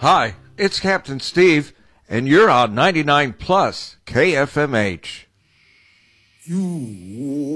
Hi, it's Captain Steve, and you're on 99 Plus KFMH. You